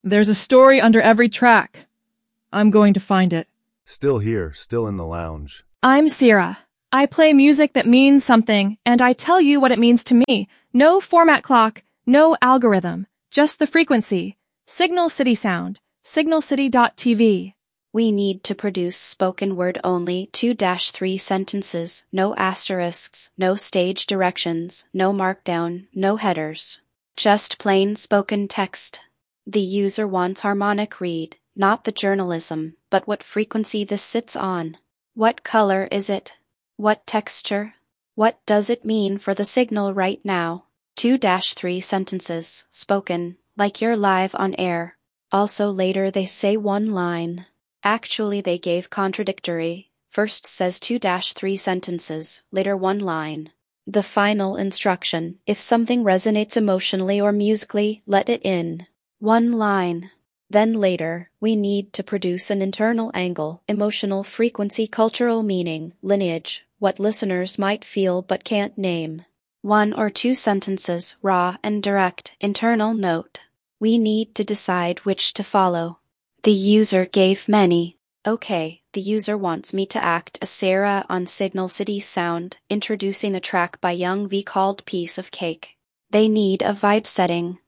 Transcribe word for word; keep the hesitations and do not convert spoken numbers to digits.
There's a story under every track. I'm going to find it. Still here, still in the lounge. I'm Sierra. I play music that means something, and I tell you what it means to me. No format clock, no algorithm, just the frequency. Signal City Sound, signal city dot t v. We need to produce spoken word only two dash three sentences, no asterisks, no stage directions, no markdown, no headers. Just plain spoken text. The user wants harmonic read, not the journalism, but what frequency this sits on. What color is it? What texture? What does it mean for the signal right now? two dash three sentences, spoken, like you're live on air. Also later they say one line. Actually they gave contradictory. First says two dash three sentences, later one line. The final instruction, if something resonates emotionally or musically, let it in. One line. Then later, we need to produce an internal angle, emotional frequency, cultural meaning, lineage, what listeners might feel but can't name. One or two sentences, raw and direct, internal note. We need to decide which to follow. The user gave many. Okay, the user wants me to act as Sarah on Signal City Sound, introducing a track by Young V called Piece of Cake. They need a vibe setting.